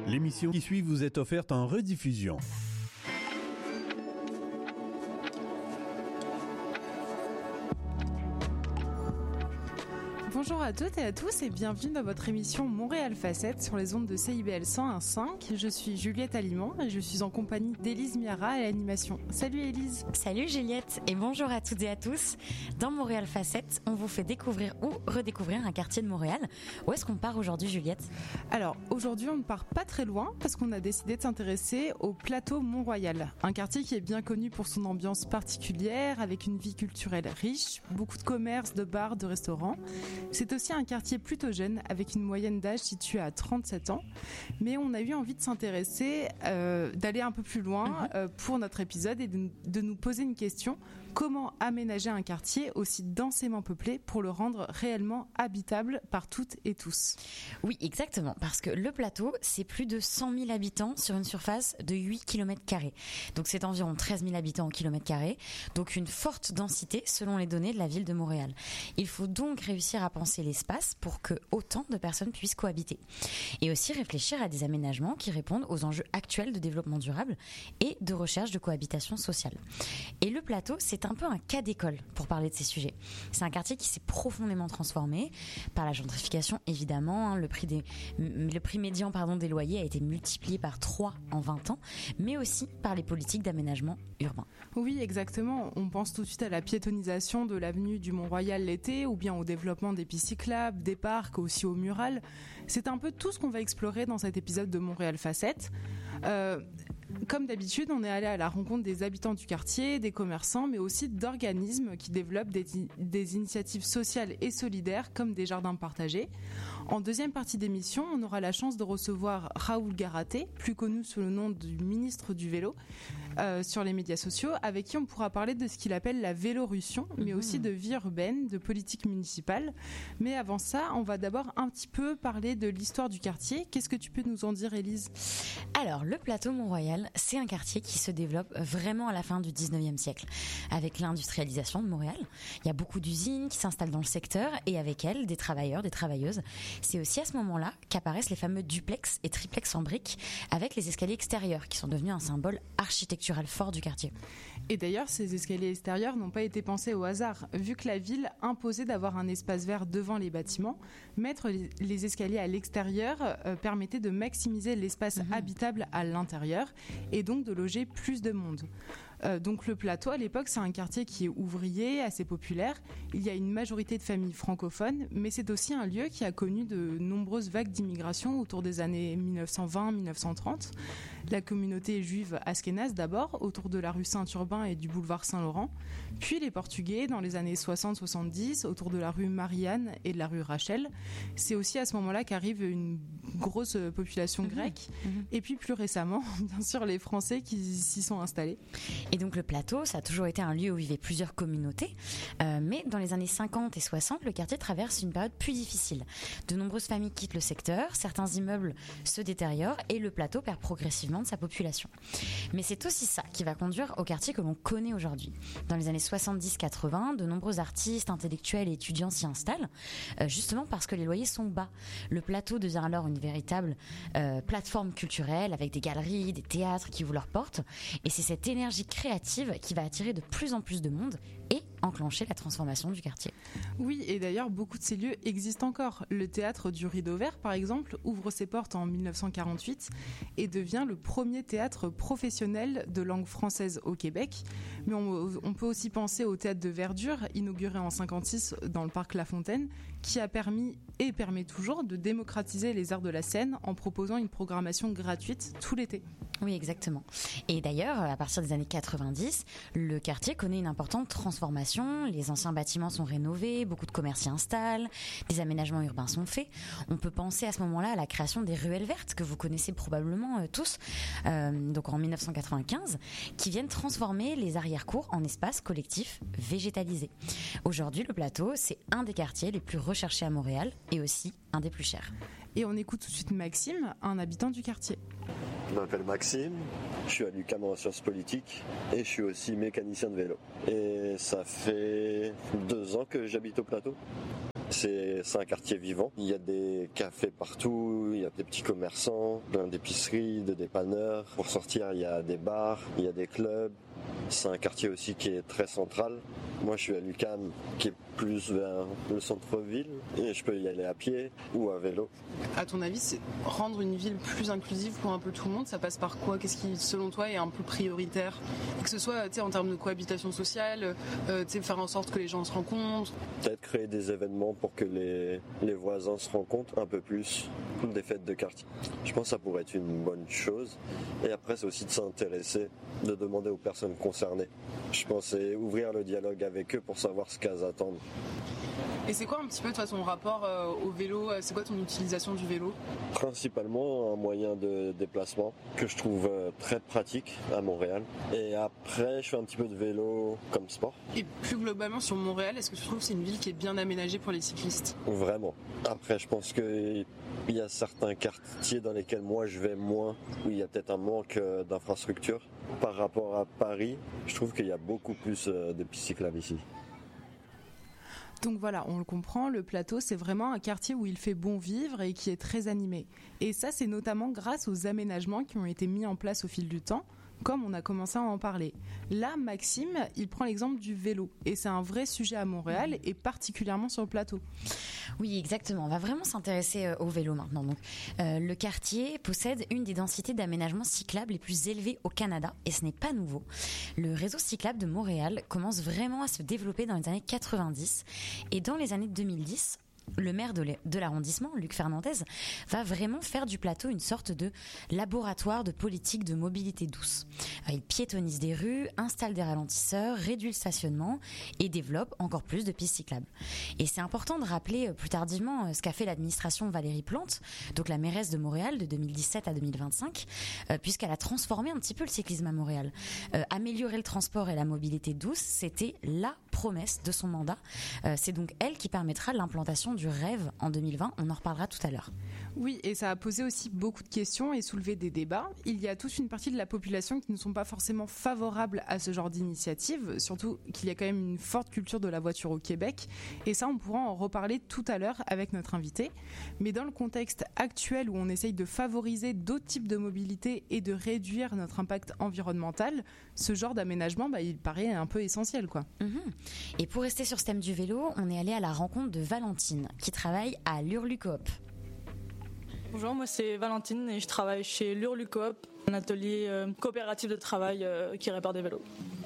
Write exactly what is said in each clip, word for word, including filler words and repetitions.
L'émission qui suit vous est offerte en rediffusion. Bonjour à toutes et à tous et bienvenue dans votre émission Montréal Facette sur les ondes de C I B L cent un virgule cinq. Je suis Juliette Aliment et je suis en compagnie d'Élise Miara à l'animation. Salut Élise. Salut Juliette et bonjour à toutes et à tous. Dans Montréal Facette, on vous fait découvrir ou redécouvrir un quartier de Montréal. Où est-ce qu'on part aujourd'hui Juliette ? Alors aujourd'hui on ne part pas très loin parce qu'on a décidé de s'intéresser au plateau Mont-Royal. Un quartier qui est bien connu pour son ambiance particulière avec une vie culturelle riche, beaucoup de commerces, de bars, de restaurants. C'est aussi un quartier plutôt jeune, avec une moyenne d'âge située à trente-sept ans. Mais on a eu envie de s'intéresser, euh, d'aller un peu plus loin euh, pour notre épisode et de, de nous poser une question. Comment aménager un quartier aussi densément peuplé pour le rendre réellement habitable par toutes et tous ? Oui, exactement, parce que le plateau, c'est plus de cent mille habitants sur une surface de huit kilomètres carrés. Donc c'est environ treize mille habitants au kilomètre carré, donc une forte densité selon les données de la ville de Montréal. Il faut donc réussir à penser l'espace pour que autant de personnes puissent cohabiter. Et aussi réfléchir à des aménagements qui répondent aux enjeux actuels de développement durable et de recherche de cohabitation sociale. Et le plateau, c'est un peu un cas d'école pour parler de ces sujets. C'est un quartier qui s'est profondément transformé par la gentrification, évidemment. Hein, le prix des, le prix médian, pardon, des loyers a été multiplié par trois en vingt ans, mais aussi par les politiques d'aménagement urbain. Oui, exactement. On pense tout de suite à la piétonisation de l'avenue du Mont-Royal l'été, ou bien au développement des pistes cyclables, des parcs, aussi au mural. C'est un peu tout ce qu'on va explorer dans cet épisode de Montréal Facette. Euh, Comme d'habitude, on est allé à la rencontre des habitants du quartier, des commerçants, mais aussi d'organismes qui développent des, des initiatives sociales et solidaires comme des jardins partagés. En deuxième partie d'émission, on aura la chance de recevoir Raoul Garaté, plus connu sous le nom du ministre du vélo, euh, sur les médias sociaux, avec qui on pourra parler de ce qu'il appelle la vélorussion, mais mmh. aussi de vie urbaine, de politique municipale. Mais avant ça, on va d'abord un petit peu parler de l'histoire du quartier. Qu'est-ce que tu peux nous en dire, Élise ? Alors, le plateau Mont-Royal, c'est un quartier qui se développe vraiment à la fin du dix-neuvième siècle. Avec l'industrialisation de Montréal, il y a beaucoup d'usines qui s'installent dans le secteur et avec elles, des travailleurs, des travailleuses. C'est aussi à ce moment-là qu'apparaissent les fameux duplex et triplex en briques avec les escaliers extérieurs qui sont devenus un symbole architectural fort du quartier. Et d'ailleurs, ces escaliers extérieurs n'ont pas été pensés au hasard. Vu que la ville imposait d'avoir un espace vert devant les bâtiments, mettre les escaliers à l'extérieur euh, permettait de maximiser l'espace mmh. habitable à l'intérieur et donc de loger plus de monde. Euh, donc le plateau à l'époque c'est un quartier qui est ouvrier, assez populaire. Il y a une majorité de familles francophones, mais c'est aussi un lieu qui a connu de nombreuses vagues d'immigration autour des années dix-neuf cent vingt à dix-neuf cent trente. La communauté juive askénaze d'abord, autour de la rue Saint-Urbain et du boulevard Saint-Laurent, puis les Portugais dans les années soixante soixante-dix, autour de la rue Marianne et de la rue Rachel. C'est aussi à ce moment-là qu'arrive une grosse population mmh. grecque, mmh. et puis plus récemment, bien sûr, les Français qui s'y sont installés. Et donc le plateau, ça a toujours été un lieu où vivaient plusieurs communautés, euh, mais dans les années cinquante et soixante, le quartier traverse une période plus difficile. De nombreuses familles quittent le secteur, certains immeubles se détériorent et le plateau perd progressivement de sa population. Mais c'est aussi ça qui va conduire au quartier que l'on connaît aujourd'hui. Dans les années soixante-dix quatre-vingts, de nombreux artistes, intellectuels et étudiants s'y installent, euh, justement parce que les loyers sont bas. Le plateau devient alors une véritable euh, plateforme culturelle avec des galeries, des théâtres qui ouvrent leurs portes, et c'est cette énergie créative qui va attirer de plus en plus de monde et enclencher la transformation du quartier. Oui, et d'ailleurs, beaucoup de ces lieux existent encore. Le théâtre du Rideau Vert, par exemple, ouvre ses portes en dix-neuf cent quarante-huit et devient le premier théâtre professionnel de langue française au Québec. Mais on, on peut aussi penser au théâtre de Verdure, inauguré en cinquante-six dans le parc La Fontaine, qui a permis et permet toujours de démocratiser les arts de la scène en proposant une programmation gratuite tout l'été. Oui, exactement. Et d'ailleurs, à partir des années quatre-vingt-dix, le quartier connaît une importante transformation. Les anciens bâtiments sont rénovés, beaucoup de commerces s'y installent, des aménagements urbains sont faits. On peut penser à ce moment-là à la création des ruelles vertes, que vous connaissez probablement euh, tous, euh, donc en dix-neuf cent quatre-vingt-quinze, qui viennent transformer les arrière-cours en espaces collectifs végétalisés. Aujourd'hui, le plateau, c'est un des quartiers les plus recherchés à Montréal et aussi un des plus chers. Et on écoute tout de suite Maxime, un habitant du quartier. Je m'appelle Maxime, je suis à l'U Q A M en sciences politiques et je suis aussi mécanicien de vélo. Et ça fait deux ans que j'habite au plateau. C'est, c'est un quartier vivant. Il y a des cafés partout, il y a des petits commerçants, plein d'épiceries, de dépanneurs. Pour sortir, il y a des bars, il y a des clubs. C'est un quartier aussi qui est très central. Moi, je suis à l'UQAM, qui est plus vers le centre-ville, et je peux y aller à pied ou à vélo. À ton avis, c'est rendre une ville plus inclusive pour un peu tout le monde, ça passe par quoi ? Qu'est-ce qui, selon toi, est un peu prioritaire ? Que ce soit, tu sais, en termes de cohabitation sociale, euh, tu sais, faire en sorte que les gens se rencontrent. Peut-être créer des événements pour que les, les voisins se rencontrent un peu plus, des fêtes de quartier. Je pense que ça pourrait être une bonne chose. Et après, c'est aussi de s'intéresser, de demander aux personnes concernées. Je pense que c'est ouvrir le dialogue avec eux pour savoir ce qu'elles attendent. Et c'est quoi un petit peu toi ton rapport euh, au vélo ? C'est quoi ton utilisation du vélo ? Principalement un moyen de déplacement que je trouve très pratique à Montréal. Et après, je fais un petit peu de vélo comme sport. Et plus globalement sur Montréal, est-ce que tu trouves que c'est une ville qui est bien aménagée pour les cyclistes ? Vraiment. Après, je pense qu'il y a certains quartiers dans lesquels moi je vais moins, où il y a peut-être un manque d'infrastructures. Par rapport à Paris, je trouve qu'il y a beaucoup plus de pistes cyclables ici. Donc voilà, on le comprend, le plateau, c'est vraiment un quartier où il fait bon vivre et qui est très animé. Et ça, c'est notamment grâce aux aménagements qui ont été mis en place au fil du temps, comme on a commencé à en parler. Là, Maxime, il prend l'exemple du vélo. Et c'est un vrai sujet à Montréal, et particulièrement sur le plateau. Oui, exactement. On va vraiment s'intéresser au vélo maintenant. Donc, euh, le quartier possède une des densités d'aménagement cyclable les plus élevées au Canada, et ce n'est pas nouveau. Le réseau cyclable de Montréal commence vraiment à se développer dans les années quatre-vingt-dix, et dans les années deux mille dix, le maire de l'arrondissement, Luc Fernandez, va vraiment faire du plateau une sorte de laboratoire de politique de mobilité douce. Il piétonise des rues, installe des ralentisseurs, réduit le stationnement et développe encore plus de pistes cyclables. Et c'est important de rappeler plus tardivement ce qu'a fait l'administration Valérie Plante, donc la mairesse de Montréal de deux mille dix-sept à deux mille vingt-cinq, puisqu'elle a transformé un petit peu le cyclisme à Montréal. Euh, améliorer le transport et la mobilité douce, c'était la promesse de son mandat. Euh, c'est donc elle qui permettra l'implantation du rêve en deux mille vingt, on en reparlera tout à l'heure. Oui, et ça a posé aussi beaucoup de questions et soulevé des débats. Il y a toute une partie de la population qui ne sont pas forcément favorables à ce genre d'initiative, surtout qu'il y a quand même une forte culture de la voiture au Québec, et ça on pourra en reparler tout à l'heure avec notre invité. Mais dans le contexte actuel où on essaye de favoriser d'autres types de mobilité et de réduire notre impact environnemental, ce genre d'aménagement, bah, il paraît un peu essentiel, quoi. Mmh. Et pour rester sur ce thème du vélo, on est allé à la rencontre de Valentine, qui travaille à l'Hurlucoop. Bonjour, moi c'est Valentine et je travaille chez l'Hurlucoop, un atelier euh, coopératif de travail euh, qui répare des vélos.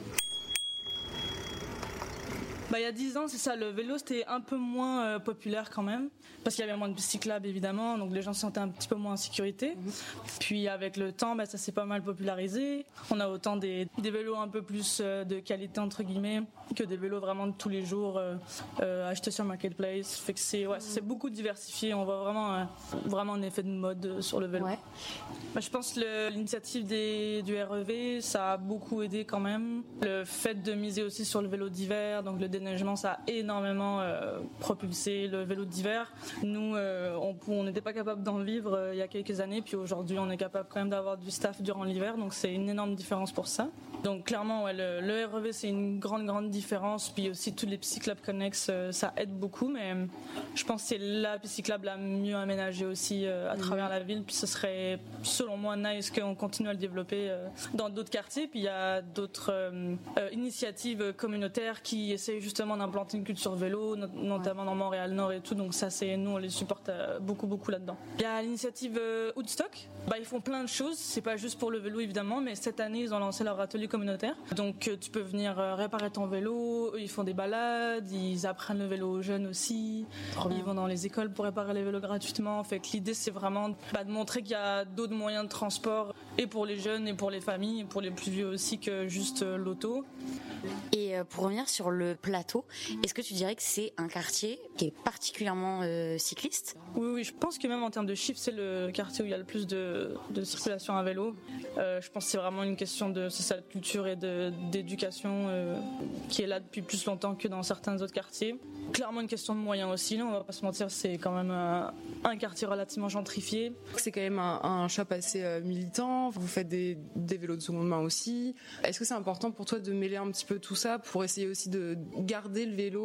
Bah, il y a dix ans, c'est ça, le vélo c'était un peu moins euh, populaire quand même, parce qu'il y avait moins de pistes cyclables évidemment, donc les gens se sentaient un petit peu moins en sécurité. Puis avec le temps, bah, ça s'est pas mal popularisé. On a autant des, des vélos un peu plus euh, de qualité entre guillemets que des vélos vraiment de tous les jours euh, euh, achetés sur Marketplace. Fait que c'est, ouais, c'est beaucoup diversifié. On voit vraiment, euh, vraiment un effet de mode sur le vélo. Ouais. Bah, je pense que l'initiative des, du R E V, ça a beaucoup aidé quand même. Le fait de miser aussi sur le vélo d'hiver, donc le déneigement, ça a énormément euh, propulsé le vélo d'hiver. Nous, euh, on n'était pas capable d'en vivre euh, il y a quelques années, puis aujourd'hui, on est capable quand même d'avoir du staff durant l'hiver, donc c'est une énorme différence pour ça. Donc clairement, ouais, le, le R E V, c'est une grande, grande différence. Puis aussi, tous les pistes cyclables connexes, euh, ça aide beaucoup, mais euh, je pense que c'est la piste cyclable la mieux aménagée aussi euh, à travers la ville. Puis ce serait, selon moi, nice qu'on continue à le développer euh, dans d'autres quartiers. Puis il y a d'autres euh, euh, initiatives communautaires qui essayent justement d'implanter une culture vélo, not- notamment ouais. dans Montréal-Nord et tout. Donc ça, c'est nous, on les supporte euh, beaucoup, beaucoup là-dedans. Il y a l'initiative euh, Woodstock. Bah, ils font plein de choses. C'est pas juste pour le vélo, évidemment, mais cette année, ils ont lancé leur atelier communautaire. Donc euh, tu peux venir euh, réparer ton vélo. Eux, ils font des balades, ils apprennent le vélo aux jeunes aussi. Trop ils bien. Vont dans les écoles pour réparer les vélos gratuitement. Fait que l'idée, c'est vraiment bah, de montrer qu'il y a d'autres moyens de transport, et pour les jeunes, et pour les familles, et pour les plus vieux aussi, que juste euh, l'auto. Et euh, pour revenir sur le plateau, est-ce que tu dirais que c'est un quartier qui est particulièrement euh, cycliste ? Oui, oui, je pense que même en termes de chiffres, c'est le quartier où il y a le plus de, de circulation à vélo. Euh, je pense que c'est vraiment une question de, c'est ça, de culture et de, d'éducation euh, qui est là depuis plus longtemps que dans certains autres quartiers. Clairement une question de moyens aussi, là, on va pas se mentir, c'est quand même un, un quartier relativement gentrifié. C'est quand même un, un shop assez euh, militant, vous faites des, des vélos de seconde main aussi. Est-ce que c'est important pour toi de mêler un petit peu tout ça pour essayer aussi de garder le vélo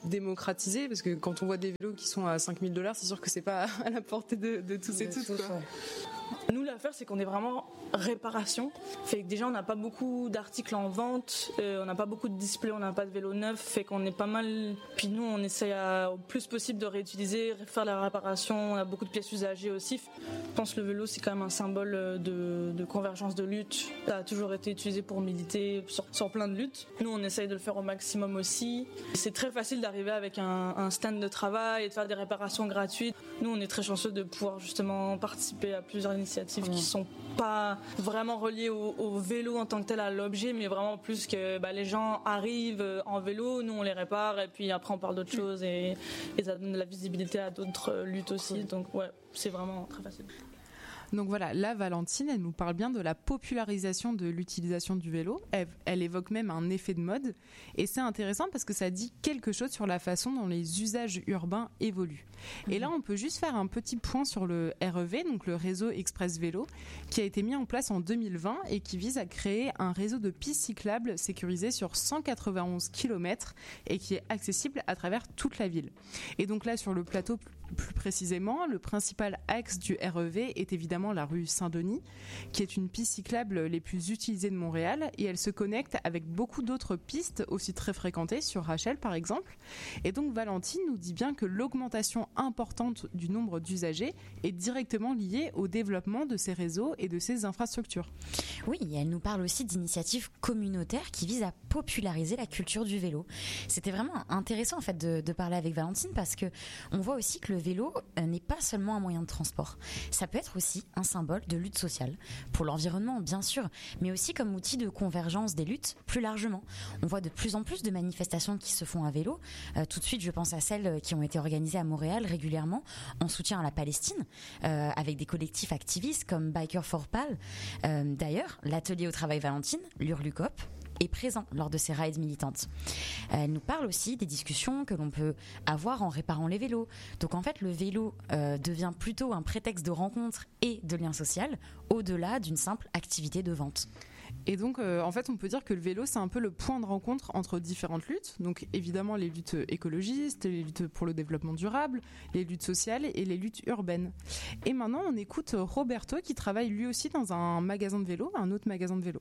démocratisé, parce que quand on voit des vélos qui sont à cinq mille dollars, c'est sûr que c'est pas à la portée de, de tous et toutes, quoi. Nous, l'affaire, c'est qu'on est vraiment réparation. Fait que déjà, on n'a pas beaucoup d'articles en vente, euh, on n'a pas beaucoup de displays, on n'a pas de vélo neuf, fait qu'on est pas mal. Puis nous, on essaie à, au plus possible de réutiliser, faire la réparation. On a beaucoup de pièces usagées aussi. Je pense que le vélo, c'est quand même un symbole de, de convergence de lutte. Ça a toujours été utilisé pour militer sur, sur plein de luttes. Nous, on essaye de le faire au maximum aussi. C'est très facile d'arriver avec un, un stand de travail et de faire des réparations gratuites. Nous, on est très chanceux de pouvoir justement participer à plusieurs initiatives qui sont pas vraiment reliées au, au vélo en tant que tel, à l'objet, mais vraiment plus que bah, les gens arrivent en vélo, nous on les répare et puis après on parle d'autres choses et, et ça donne de la visibilité à d'autres luttes aussi. Donc ouais, c'est vraiment très facile. Donc voilà, là, Valentine, elle nous parle bien de la popularisation de l'utilisation du vélo. Elle, elle évoque même un effet de mode. Et c'est intéressant parce que ça dit quelque chose sur la façon dont les usages urbains évoluent. Et là, on peut juste faire un petit point sur le R E V, donc le réseau Express Vélo, qui a été mis en place en deux mille vingt et qui vise à créer un réseau de pistes cyclables sécurisées sur cent quatre-vingt-onze kilomètres et qui est accessible à travers toute la ville. Et donc là, sur le plateau, plus précisément, le principal axe du R E V est évidemment la rue Saint-Denis, qui est une piste cyclable les plus utilisées de Montréal, et elle se connecte avec beaucoup d'autres pistes aussi très fréquentées, sur Rachel par exemple. Et donc Valentine nous dit bien que l'augmentation importante du nombre d'usagers est directement liée au développement de ces réseaux et de ces infrastructures. Oui, et elle nous parle aussi d'initiatives communautaires qui visent à populariser la culture du vélo. C'était vraiment intéressant en fait de, de parler avec Valentine parce que on voit aussi que le vélo n'est pas seulement un moyen de transport. Ça peut être aussi un symbole de lutte sociale, pour l'environnement bien sûr, mais aussi comme outil de convergence des luttes plus largement. On voit de plus en plus de manifestations qui se font à vélo. Euh, tout de suite, je pense à celles qui ont été organisées à Montréal régulièrement en soutien à la Palestine, euh, avec des collectifs activistes comme Biker for Pal. Euh, d'ailleurs, l'atelier au travail Valentine, l'Hurlucop, est présent lors de ces rides militantes. Elle nous parle aussi des discussions que l'on peut avoir en réparant les vélos. Donc en fait, le vélo euh, devient plutôt un prétexte de rencontre et de lien social, au-delà d'une simple activité de vente. Et donc, euh, en fait, on peut dire que le vélo, c'est un peu le point de rencontre entre différentes luttes. Donc, évidemment, les luttes écologistes, les luttes pour le développement durable, les luttes sociales et les luttes urbaines. Et maintenant, on écoute Roberto, qui travaille lui aussi dans un magasin de vélo, un autre magasin de vélo.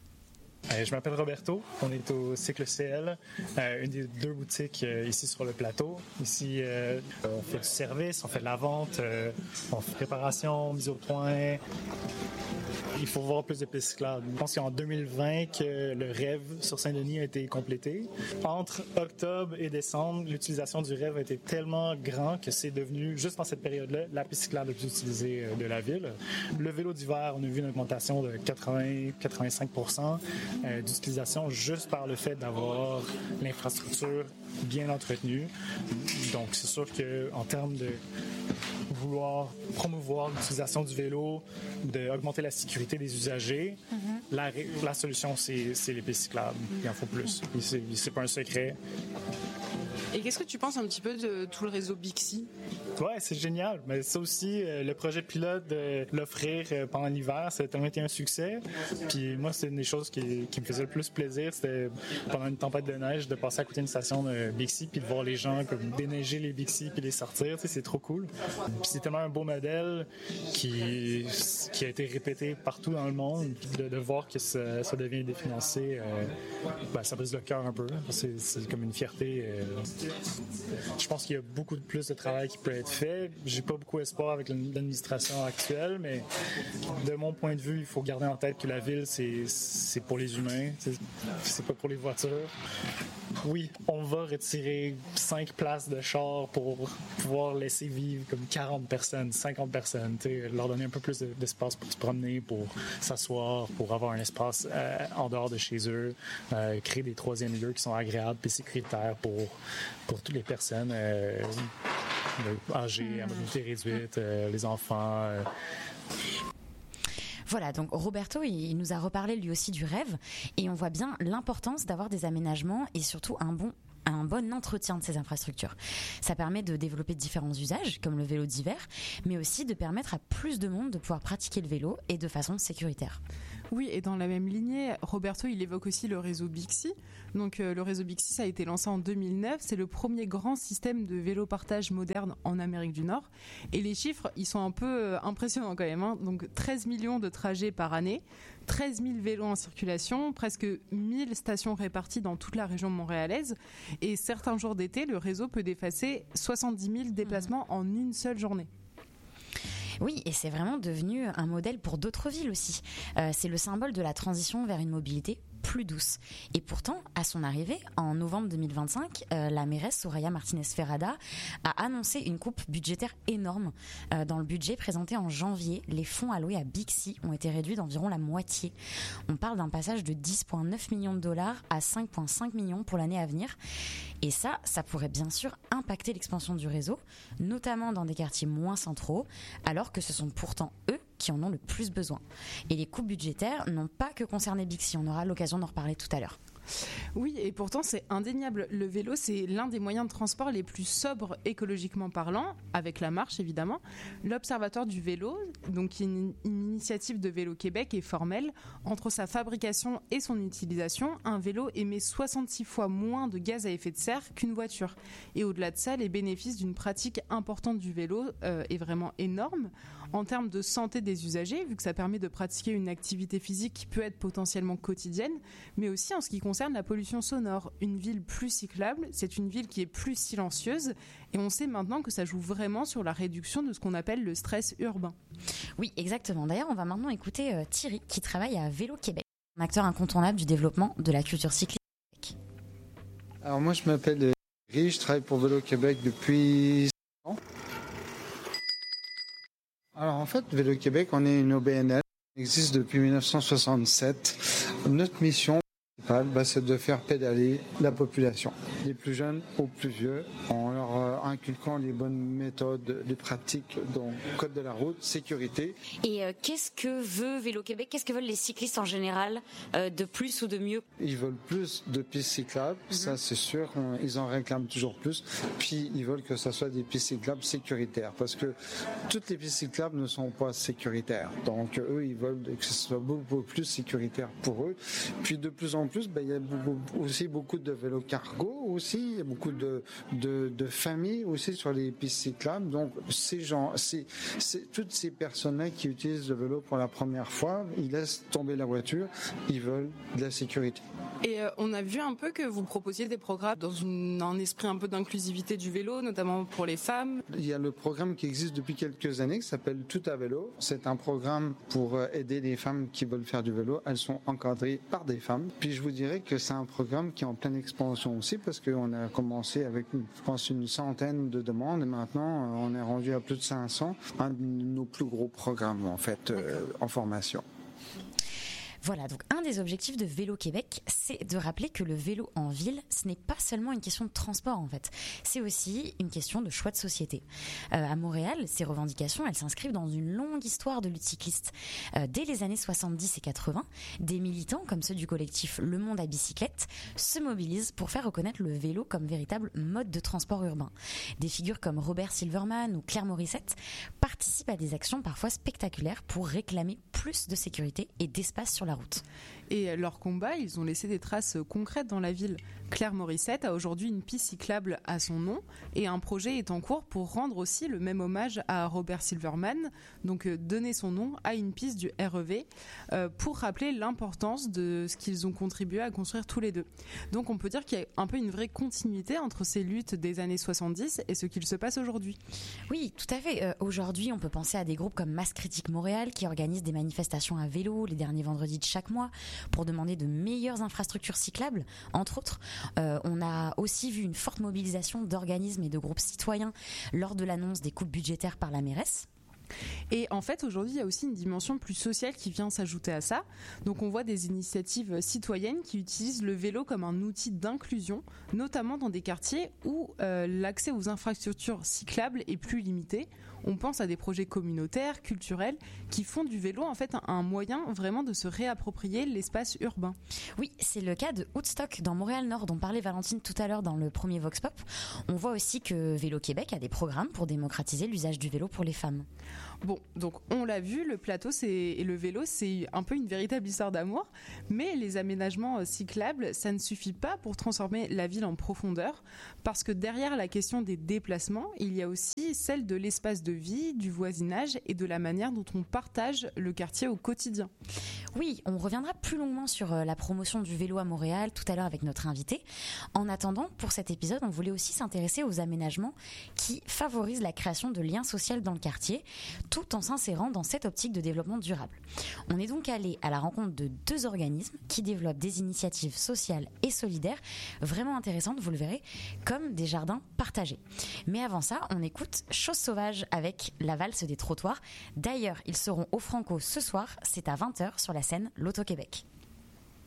Euh, je m'appelle Roberto, on est au Cycle C L, euh, une des deux boutiques euh, ici sur le plateau. Ici, euh, on fait du service, on fait de la vente, euh, on fait réparation, mise au point. Il faut voir plus de pistes cyclables. Je pense qu'en deux mille vingt, que le rêve sur Saint-Denis a été complété. Entre octobre et décembre, l'utilisation du rêve a été tellement grand que c'est devenu, juste dans cette période-là, la piste cyclable la plus utilisée de la ville. Le vélo d'hiver, on a vu une augmentation de quatre-vingts à quatre-vingt-cinq pour cent euh, d'utilisation juste par le fait d'avoir l'infrastructure bien entretenue. Donc, c'est sûr qu'en termes de vouloir promouvoir l'utilisation du vélo, d'augmenter la sécurité des usagers, mm-hmm. la, la solution, c'est, c'est les pistes cyclables. Il en faut plus. Et c'est, c'est pas un secret. Et qu'est-ce que tu penses un petit peu de tout le réseau Bixi? Ouais, c'est génial. Mais ça aussi, euh, le projet pilote de l'offrir euh, pendant l'hiver, ça a tellement été un succès. Puis moi, c'est une des choses qui, qui me faisait le plus plaisir, c'était pendant une tempête de neige, de passer à côté d'une station de Bixi puis de voir les gens comme déneiger les Bixi puis les sortir. Tu sais, c'est trop cool. Puis c'est tellement un beau modèle qui, qui a été répété partout dans le monde. De, de voir que ça, ça devient définancé, euh, ben, ça brise le cœur un peu. C'est, c'est comme une fierté. Euh, Je pense qu'il y a beaucoup de plus de travail qui peut être fait. J'ai pas beaucoup espoir avec l'administration actuelle, mais de mon point de vue, il faut garder en tête que la ville, c'est, c'est pour les humains, c'est, c'est pas pour les voitures. Oui, on va retirer cinq places de char pour pouvoir laisser vivre comme quarante personnes, cinquante personnes, leur donner un peu plus d'espace pour se promener, pour s'asseoir, pour avoir un espace euh, en dehors de chez eux, euh, créer des troisièmes lieux qui sont agréables et sécuritaires pour, pour toutes les personnes euh, âgées, à mobilité réduite, euh, les enfants. Euh. Voilà, donc Roberto, il nous a reparlé lui aussi du rêve et on voit bien l'importance d'avoir des aménagements et surtout un bon un bon entretien de ces infrastructures. Ça permet de développer différents usages, comme le vélo d'hiver, mais aussi de permettre à plus de monde de pouvoir pratiquer le vélo et de façon sécuritaire. Oui, et dans la même lignée, Roberto, il évoque aussi le réseau Bixi. Donc euh, le réseau Bixi, ça a été lancé en deux mille neuf. C'est le premier grand système de vélo partage moderne en Amérique du Nord. Et les chiffres, ils sont un peu euh, impressionnants quand même. Hein. Donc treize millions de trajets par année, treize mille vélos en circulation, presque mille stations réparties dans toute la région montréalaise. Et certains jours d'été, le réseau peut dépasser soixante-dix mille déplacements mmh. en une seule journée. Oui, et c'est vraiment devenu un modèle pour d'autres villes aussi. Euh, c'est le symbole de la transition vers une mobilité plus douce. Et pourtant, à son arrivée, en novembre deux mille vingt-cinq, euh, la mairesse Soraya Martinez-Ferrada a annoncé une coupe budgétaire énorme. Euh, dans le budget présenté en janvier, les fonds alloués à Bixi ont été réduits d'environ la moitié. On parle d'un passage de dix virgule neuf millions de dollars à cinq virgule cinq millions pour l'année à venir. Et ça, ça pourrait bien sûr impacter l'expansion du réseau, notamment dans des quartiers moins centraux, alors que ce sont pourtant eux qui en ont le plus besoin. Et les coupes budgétaires n'ont pas que concerné Bixi, on aura l'occasion d'en reparler tout à l'heure. Oui, et pourtant c'est indéniable. Le vélo, c'est l'un des moyens de transport les plus sobres écologiquement parlant, avec la marche évidemment. L'Observatoire du vélo, donc une, une initiative de Vélo Québec, est formelle. Entre sa fabrication et son utilisation, un vélo émet soixante-six fois moins de gaz à effet de serre qu'une voiture. Et au-delà de ça, les bénéfices d'une pratique importante du vélo euh, est vraiment énorme. En termes de santé des usagers, vu que ça permet de pratiquer une activité physique qui peut être potentiellement quotidienne, mais aussi en ce qui concerne la pollution sonore. Une ville plus cyclable, c'est une ville qui est plus silencieuse, et on sait maintenant que ça joue vraiment sur la réduction de ce qu'on appelle le stress urbain. Oui, exactement. D'ailleurs, on va maintenant écouter euh, Thierry, qui travaille à Vélo Québec, un acteur incontournable du développement de la culture cycliste. Alors moi, je m'appelle Thierry, je travaille pour Vélo Québec depuis six ans. Alors en fait, Vélo Québec, on est une O B N L, on existe depuis dix-neuf cent soixante-sept. Notre mission principale, bah, c'est de faire pédaler la population, les plus jeunes aux plus vieux, en leur euh, inculquant les bonnes méthodes, les pratiques, donc code de la route, sécurité. Et euh, qu'est-ce que veut Vélo Québec? Qu'est-ce que veulent les cyclistes en général, euh, de plus ou de mieux? Ils veulent plus de pistes cyclables, mm-hmm. ça c'est sûr, on, ils en réclament toujours plus. Puis ils veulent que ça soit des pistes cyclables sécuritaires, parce que toutes les pistes cyclables ne sont pas sécuritaires. Donc eux, ils veulent que ce soit beaucoup plus sécuritaire pour eux. Puis de plus en plus, ben, il y a beaucoup, aussi beaucoup de vélos cargo aussi, il y a beaucoup de, de, de familles aussi sur les pistes cyclables. Donc ces gens, c'est, c'est, toutes ces personnes-là qui utilisent le vélo pour la première fois, ils laissent tomber la voiture, ils veulent de la sécurité. Et euh, on a vu un peu que vous proposiez des programmes dans une, un esprit un peu d'inclusivité du vélo, notamment pour les femmes. Il y a le programme qui existe depuis quelques années qui s'appelle Tout à vélo. C'est un programme pour aider les femmes qui veulent faire du vélo. Elles sont encadrées par des femmes. Puis je vous dirais que c'est un programme qui est en pleine expansion aussi parce qu'on a commencé avec, je pense, une centaine de demandes et maintenant on est rendu à plus de cinq cents. Un de nos plus gros programmes en fait euh, en formation. Voilà, donc un des objectifs de Vélo Québec, c'est de rappeler que le vélo en ville, ce n'est pas seulement une question de transport en fait, c'est aussi une question de choix de société. Euh, à Montréal, ces revendications, elles s'inscrivent dans une longue histoire de lutte cycliste. Euh, dès les années soixante-dix et quatre-vingts, des militants comme ceux du collectif Le Monde à bicyclette se mobilisent pour faire reconnaître le vélo comme véritable mode de transport urbain. Des figures comme Robert Silverman ou Claire Morissette participent à des actions parfois spectaculaires pour réclamer plus de sécurité et d'espace sur la route. Et leur combat, ils ont laissé des traces concrètes dans la ville. Claire Morissette a aujourd'hui une piste cyclable à son nom et un projet est en cours pour rendre aussi le même hommage à Robert Silverman, donc euh, donner son nom à une piste du R E V euh, pour rappeler l'importance de ce qu'ils ont contribué à construire tous les deux. Donc on peut dire qu'il y a un peu une vraie continuité entre ces luttes des années soixante-dix et ce qu'il se passe aujourd'hui. Oui, tout à fait. Euh, aujourd'hui, on peut penser à des groupes comme Masse Critique Montréal qui organisent des manifestations à vélo les derniers vendredis de chaque mois pour demander de meilleures infrastructures cyclables, entre autres. Euh, on a aussi vu une forte mobilisation d'organismes et de groupes citoyens lors de l'annonce des coupes budgétaires par la mairesse. Et en fait, aujourd'hui, il y a aussi une dimension plus sociale qui vient s'ajouter à ça. Donc on voit des initiatives citoyennes qui utilisent le vélo comme un outil d'inclusion, notamment dans des quartiers où euh, l'accès aux infrastructures cyclables est plus limité. On pense à des projets communautaires, culturels, qui font du vélo en fait un moyen vraiment de se réapproprier l'espace urbain. Oui, c'est le cas de Woodstock dans Montréal-Nord dont parlait Valentine tout à l'heure dans le premier Vox Pop. On voit aussi que Vélo Québec a des programmes pour démocratiser l'usage du vélo pour les femmes. Bon, donc on l'a vu, le plateau c'est, et le vélo, c'est un peu une véritable histoire d'amour, mais les aménagements cyclables, ça ne suffit pas pour transformer la ville en profondeur, parce que derrière la question des déplacements, il y a aussi celle de l'espace de vie, du voisinage et de la manière dont on partage le quartier au quotidien. Oui, on reviendra plus longuement sur la promotion du vélo à Montréal tout à l'heure avec notre invité. En attendant, pour cet épisode, on voulait aussi s'intéresser aux aménagements qui favorisent la création de liens sociaux dans le quartier, tout en s'insérant dans cette optique de développement durable. On est donc allé à la rencontre de deux organismes qui développent des initiatives sociales et solidaires vraiment intéressantes, vous le verrez, comme des jardins partagés. Mais avant ça, on écoute Chose sauvage avec la valse des trottoirs. D'ailleurs, ils seront au Franco ce soir, c'est à vingt heures sur la scène Loto-Québec.